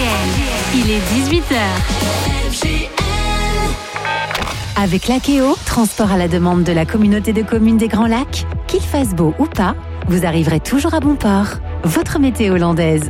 Il est 18h. Avec Lakeo, transport à la demande de la communauté de communes des Grands Lacs, qu'il fasse beau ou pas, vous arriverez toujours à bon port. Votre météo hollandaise.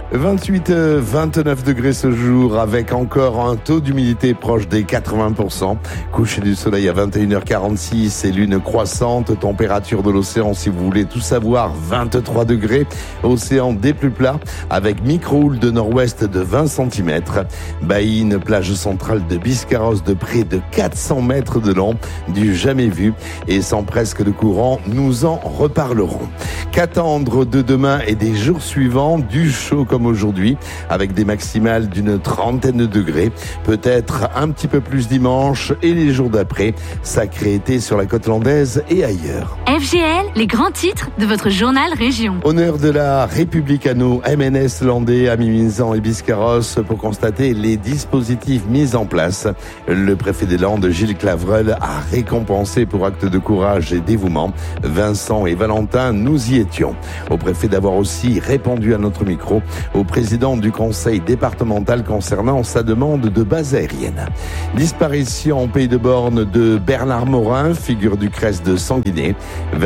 28-29 degrés ce jour avec encore un taux d'humidité proche des 80%. Coucher du soleil à 21h46 et lune croissante. Température de l'océan, si vous voulez tout savoir, 23 degrés. Océan des plus plats avec micro-houle de nord-ouest de 20 cm. Bailly, une plage centrale de Biscarrosse de près de 400 mètres de long, du jamais vu. Et sans presque de courant, nous en reparlerons. Qu'attendre de demain et des jours suivants, du chaud comme aujourd'hui, avec des maximales d'une 30aine de degrés, peut-être un petit peu plus dimanche et les jours d'après, sacré été sur la côte landaise et ailleurs. FGL, les grands titres de votre journal Région. Honneur de la République à nos MNS landais, à Mimizan et Biscarrosse pour constater les dispositifs mis en place. Le préfet des Landes, Gilles Clavreul, a récompensé pour acte de courage et dévouement Vincent et Valentin, nous y étions. Au préfet d'avoir aussi répondu à notre micro au président du conseil départemental concernant sa demande de base aérienne. Disparition en Pays de Borne de Bernard Morin, figure du CRES de Sanguinet.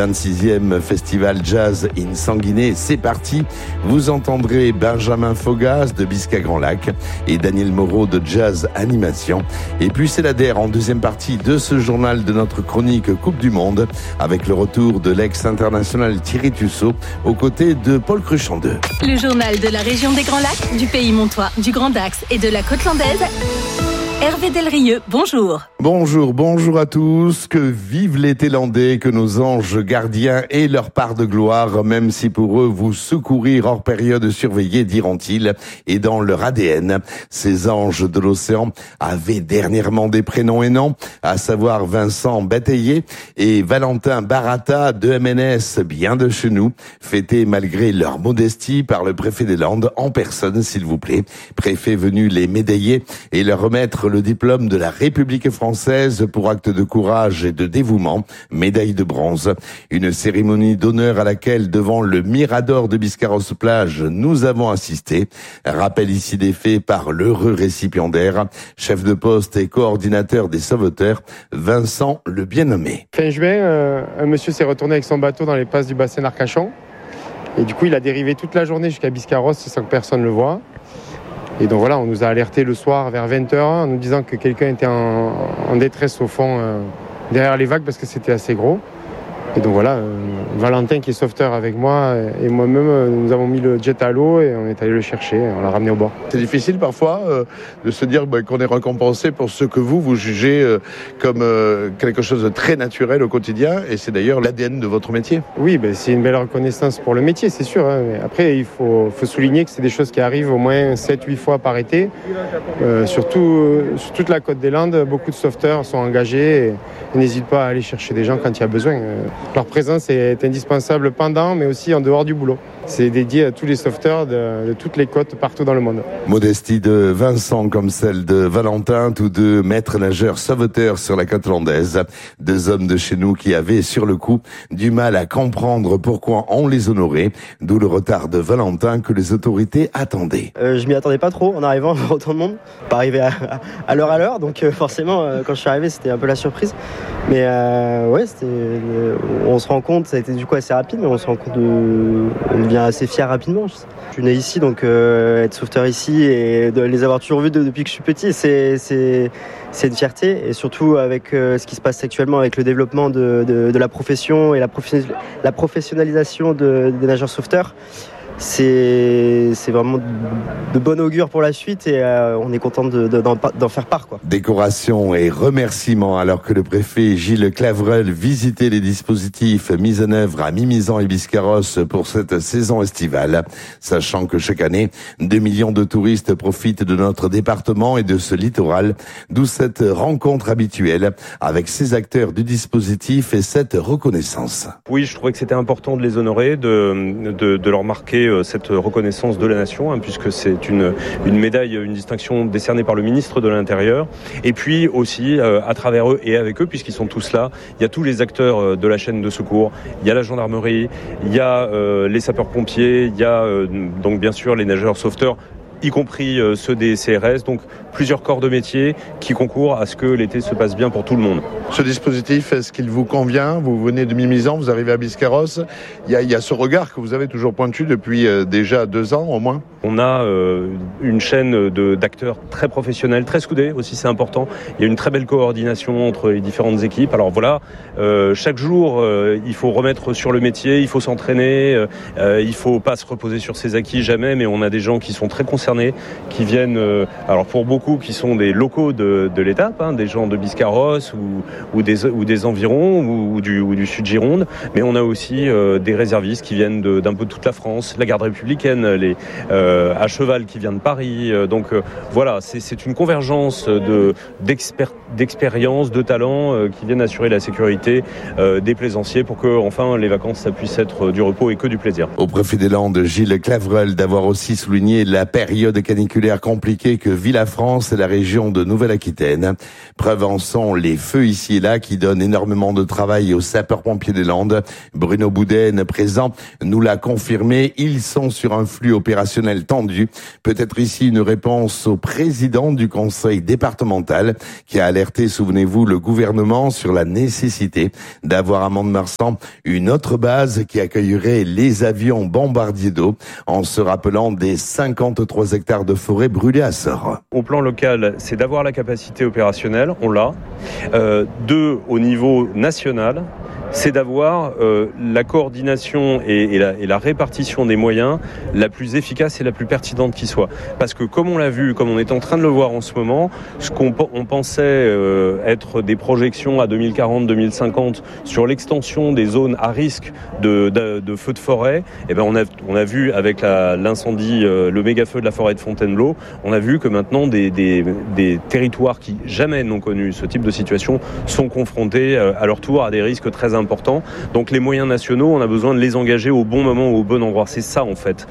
26e festival jazz in Sanguinet, c'est parti. Vous entendrez Benjamin Fogas de Bisca Grand Lac et Daniel Moreau de Jazz Animation. Et puis c'est la DER en deuxième partie de ce journal de notre chronique Coupe du Monde avec le retour de l'ex-international Thierry Tussaud aux côtés de Paul Cruchon 2. Le journal de la région des Grands Lacs, du Pays Montois, du Grand Dax et de la côte landaise. Hervé Delrieux, bonjour. Bonjour à tous. Que vive l'été landais, que nos anges gardiens aient leur part de gloire, même si pour eux vous secourir hors période surveillée, diront-ils, et dans leur ADN. Ces anges de l'océan avaient dernièrement des prénoms et noms, à savoir Vincent Bataillé et Valentin Barata, deux MNS bien de chez nous, fêtés malgré leur modestie par le préfet des Landes, en personne s'il vous plaît. Préfet venu les médailler et leur remettre le diplôme de la République française pour acte de courage et de dévouement, médaille de bronze. Une cérémonie d'honneur à laquelle, devant le Mirador de Biscarrosse Plage, nous avons assisté. Rappel ici des faits par l'heureux récipiendaire, chef de poste et coordinateur des sauveteurs, Vincent le bien-nommé. Fin juin, un monsieur s'est retourné avec son bateau dans les passes du bassin d'Arcachon. Et du coup, il a dérivé toute la journée jusqu'à Biscarrosse sans que personne ne le voie. Et donc voilà, on nous a alertés le soir vers 20h en nous disant que quelqu'un était en détresse au fond, derrière les vagues parce que c'était assez gros. Et donc voilà, Valentin qui est sauveteur avec moi et moi-même, nous avons mis le jet à l'eau et on est allé le chercher, on l'a ramené au bord. C'est difficile parfois de se dire qu'on est récompensé pour ce que vous jugez comme quelque chose de très naturel au quotidien, et c'est d'ailleurs l'ADN de votre métier. Oui, c'est une belle reconnaissance pour le métier, c'est sûr. Mais après, il faut souligner que c'est des choses qui arrivent au moins 7-8 fois par été. Surtout sur toute la côte des Landes, beaucoup de sauveteurs sont engagés et n'hésitent pas à aller chercher des gens quand il y a besoin. Leur présence est indispensable pendant, mais aussi en dehors du boulot. C'est dédié à tous les sauveteurs de toutes les côtes partout dans le monde. Modestie de Vincent comme celle de Valentin, tous deux maîtres nageurs sauveteurs sur la côte landaise. Deux hommes de chez nous qui avaient, sur le coup, du mal à comprendre pourquoi on les honorait, d'où le retard de Valentin que les autorités attendaient. Je m'y attendais pas trop en arrivant, autant de monde. Pas arrivé à l'heure, donc forcément, quand je suis arrivé, c'était un peu la surprise. Mais ouais, on se rend compte, ça a été du coup assez rapide, mais on se rend compte on devient assez fier rapidement. Je suis né ici, donc être sauveteur ici et de les avoir toujours vus depuis que je suis petit, c'est une fierté. Et surtout avec ce qui se passe actuellement avec le développement de la profession et la professionnalisation des nageurs sauveteurs. C'est vraiment de bon augure pour la suite et on est content d'en faire part, quoi. Décoration et remerciements alors que le préfet Gilles Clavreul visitait les dispositifs mis en œuvre à Mimizan et Biscarrosse pour cette saison estivale, sachant que chaque année 2 millions de touristes profitent de notre département et de ce littoral, d'où cette rencontre habituelle avec ces acteurs du dispositif et cette reconnaissance. Oui, je trouvais que c'était important de les honorer, de leur marquer cette reconnaissance de la nation, puisque c'est une médaille, une distinction décernée par le ministre de l'Intérieur. Et puis aussi, à travers eux et avec eux, puisqu'ils sont tous là, il y a tous les acteurs de la chaîne de secours, il y a la gendarmerie, il y a les sapeurs-pompiers, il y a donc bien sûr les nageurs sauveteurs, y compris ceux des CRS, donc plusieurs corps de métier qui concourent à ce que l'été se passe bien pour tout le monde. Ce dispositif, est-ce qu'il vous convient? Vous venez de Mimizan, vous arrivez à Biscarrosse. Il y a ce regard que vous avez toujours pointu depuis déjà 2 ans au moins. On a une chaîne d'acteurs très professionnels, très soudés aussi, c'est important. Il y a une très belle coordination entre les différentes équipes. Alors voilà, chaque jour, il faut remettre sur le métier, il faut s'entraîner, il faut pas se reposer sur ses acquis jamais, mais on a des gens qui sont très concernés, qui viennent, alors pour beaucoup qui sont des locaux de l'étape, des gens de Biscarrosse ou des environs ou du sud Gironde, mais on a aussi des réservistes qui viennent d'un peu de toute la France, la garde républicaine, à cheval qui vient de Paris. Donc voilà, c'est une convergence d'expérience, de talents qui viennent assurer la sécurité des plaisanciers pour que enfin les vacances ça puisse être du repos et que du plaisir. Au préfet des Landes, Gilles Clavreul, d'avoir aussi souligné la période caniculaire compliquée que vit la France et la région de Nouvelle-Aquitaine. Preuve en sont les feux ici et là qui donnent énormément de travail aux sapeurs-pompiers des Landes. Bruno Bouden, présent, nous l'a confirmé. Ils sont sur un flux opérationnel tendu. Peut-être ici une réponse au président du conseil départemental qui a alerté, souvenez-vous, le gouvernement sur la nécessité d'avoir à Mont-de-Marsan une autre base qui accueillerait les avions bombardiers d'eau en se rappelant des 53 hectares de forêt brûlés à Sort. Au plan local, c'est d'avoir la capacité opérationnelle, on l'a. 2, au niveau national, c'est d'avoir la coordination et la répartition des moyens la plus efficace et la plus pertinente qui soit. Parce que comme on l'a vu, comme on est en train de le voir en ce moment, ce qu'on pensait être des projections à 2040-2050 sur l'extension des zones à risque de feux de forêt, eh ben on a vu avec l'incendie, le méga-feu de la forêt de Fontainebleau, on a vu que maintenant des territoires qui jamais n'ont connu ce type de situation sont confrontés à leur tour à des risques très important. Donc les moyens nationaux, on a besoin de les engager au bon moment, au bon endroit. C'est ça en fait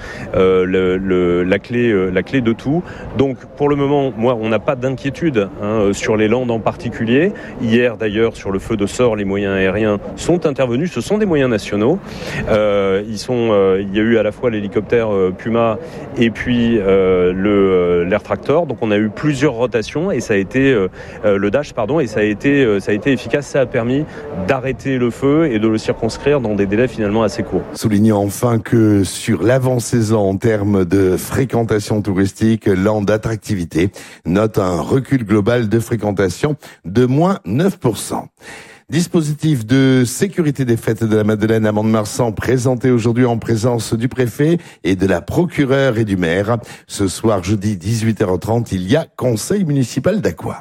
la clé de tout. Donc pour le moment, moi, on n'a pas d'inquiétude sur les Landes en particulier. Hier d'ailleurs, sur le feu de Sort, les moyens aériens sont intervenus. Ce sont des moyens nationaux. Il y a eu à la fois l'hélicoptère Puma et puis l'Air Tractor. Donc on a eu plusieurs rotations et ça a été le Dash, pardon, et ça a été efficace. Ça a permis d'arrêter le feu et de le circonscrire dans des délais finalement assez courts. Soulignons enfin que sur l'avant-saison en termes de fréquentation touristique, Landes Attractivité note un recul global de fréquentation de moins 9%. Dispositif de sécurité des fêtes de la Madeleine à Mont-de-Marsan présenté aujourd'hui en présence du préfet et de la procureure et du maire. Ce soir, jeudi 18h30, il y a conseil municipal d'Aqua.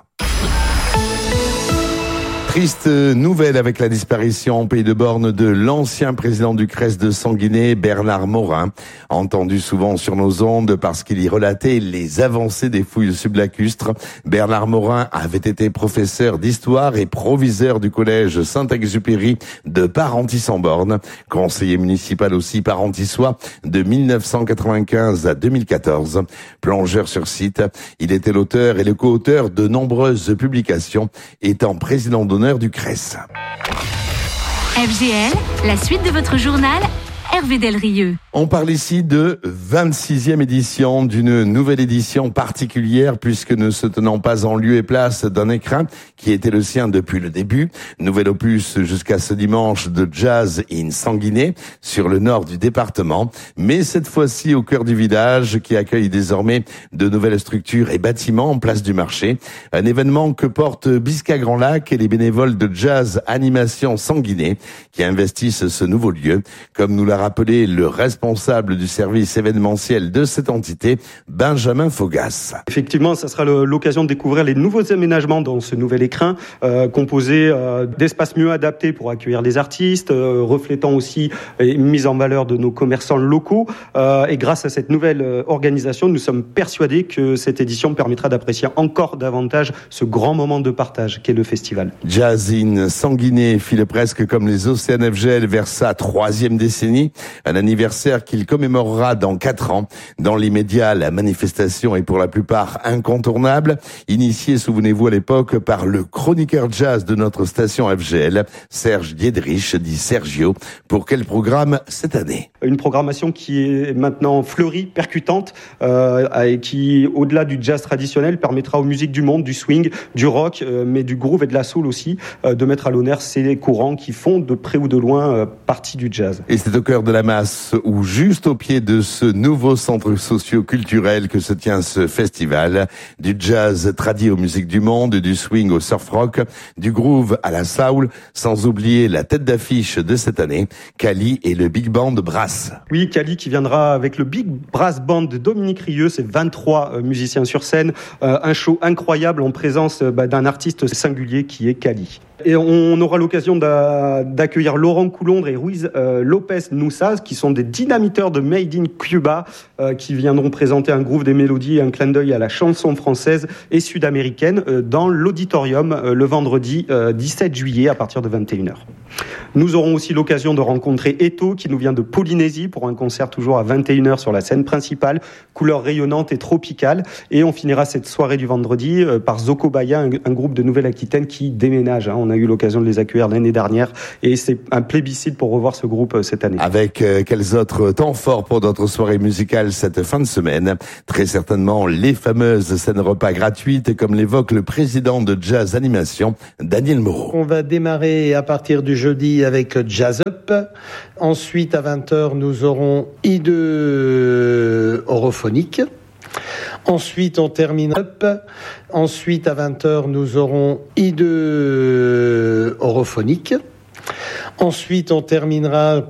Triste nouvelle avec la disparition en Pays de Borne de l'ancien président du CRES de Sanguinet, Bernard Morin, entendu souvent sur nos ondes parce qu'il y relatait les avancées des fouilles sublacustres. Bernard Morin avait été professeur d'histoire et proviseur du collège Saint-Exupéry de Parentis-en-Born, conseiller municipal aussi parentissois de 1995 à 2014. Plongeur sur site, il était l'auteur et le co-auteur de nombreuses publications, étant président d'honneur du CRES. FGL, la suite de votre journal, Hervé Delrieux. On parle ici de 26e édition, d'une nouvelle édition particulière puisque ne se tenant pas en lieu et place d'un écrin qui était le sien depuis le début. Nouvel opus jusqu'à ce dimanche de Jazz in Sanguinet sur le nord du département, mais cette fois-ci au cœur du village qui accueille désormais de nouvelles structures et bâtiments en place du marché. Un événement que portent Bisca Grand Lac et les bénévoles de Jazz Animation Sanguinet qui investissent ce nouveau lieu, comme nous l'a rappelé le responsable du service événementiel de cette entité, Benjamin Fogas. Effectivement, ça sera l'occasion de découvrir les nouveaux aménagements dans ce nouvel écrin, composé d'espaces mieux adaptés pour accueillir les artistes, reflétant aussi une mise en valeur de nos commerçants locaux. Et grâce à cette nouvelle organisation, nous sommes persuadés que cette édition permettra d'apprécier encore davantage ce grand moment de partage qu'est le festival. Jazz in Sanguinet file presque comme les Océans FGL vers sa 3e décennie. Un anniversaire qu'il commémorera dans 4 ans. Dans l'immédiat, la manifestation est pour la plupart incontournable. Initiée, souvenez-vous, à l'époque par le chroniqueur jazz de notre station FGL, Serge Diedrich, dit Sergio. Pour quel programme cette année? Une programmation qui est maintenant fleurie, percutante, et qui, au-delà du jazz traditionnel, permettra aux musiques du monde, du swing, du rock, mais du groove et de la soul aussi, de mettre à l'honneur ces courants qui font de près ou de loin partie du jazz. Et c'est au cœur de la masse, ou juste au pied de ce nouveau centre socio-culturel que se tient ce festival. Du jazz tradit aux musiques du monde, du swing au surf rock, du groove à la soul, sans oublier la tête d'affiche de cette année, Cali et le Big Band Brass. Oui, Cali qui viendra avec le Big Brass Band de Dominique Rieu, c'est 23 musiciens sur scène, un show incroyable en présence d'un artiste singulier qui est Cali. Et on aura l'occasion d'accueillir Laurent Coulondre et Ruiz Lopez Noussaz, qui sont des dynamiteurs de Made in Cuba, qui viendront présenter un groove des mélodies et un clin d'œil à la chanson française et sud-américaine dans l'auditorium le vendredi 17 juillet à partir de 21h. Nous aurons aussi l'occasion de rencontrer Eto, qui nous vient de Polynésie, pour un concert toujours à 21h sur la scène principale, couleur rayonnante et tropicale. Et on finira cette soirée du vendredi par Zokobaya, un groupe de Nouvelle-Aquitaine qui déménage. On a eu l'occasion de les accueillir l'année dernière et c'est un plébiscite pour revoir ce groupe cette année. Avec quels autres temps forts pour notre soirée musicale cette fin de semaine? Très certainement les fameuses scènes repas gratuites, comme l'évoque le président de Jazz Animation, Daniel Moreau. On va démarrer à partir du jeudi avec Jazz Up. Ensuite, à 20h, nous aurons I2 Orophonique. Ensuite, on termine Up. Ensuite, à 20h, nous aurons I2 Orophonique. Ensuite, on terminera